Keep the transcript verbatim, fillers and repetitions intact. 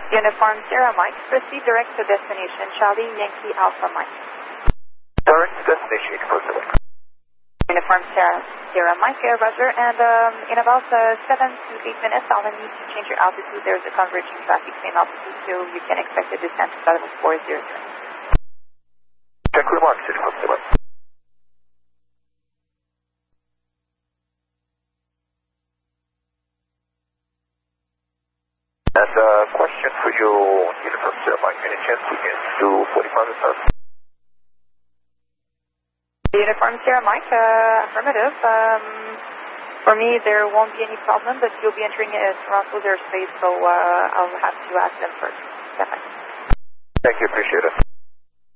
Uniform Sierra Mike, proceed direct to destination, Charlie Yankee Alpha Mike. Direct to destination, Uniform Sierra Mike. Uniform Sierra, Sierra Mike, uh, Roger, and um, in about uh, seven to eight minutes, I'll need to change your altitude. There's a converging traffic, same altitude, so you can expect a descent to level four zero three. Check remarks, Uniform Sierra Mike. And uh, question for you, Uniform Sierra Mike, any chance we can do forty-five and start? Uniform Sierra Mike, uh, affirmative. Um, for me, there won't be any problem, but you'll be entering uh, Toronto's airspace, so uh, I'll have to ask them first. Definitely. Thank you, appreciate it.